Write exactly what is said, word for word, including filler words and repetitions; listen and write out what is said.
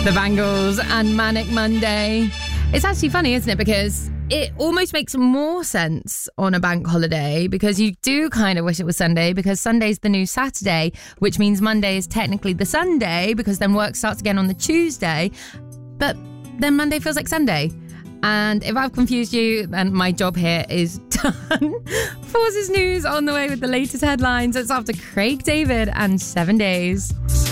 The Bangles and Manic Monday. It's actually funny, isn't it? Because it almost makes more sense on a bank holiday, because you do kind of wish it was Sunday, because Sunday's the new Saturday, which means Monday is technically the Sunday, because then work starts again on the Tuesday. But then Monday feels like Sunday. And if I've confused you, then my job here is done. Forces News on the way with the latest headlines. It's after Craig David and Seven Days.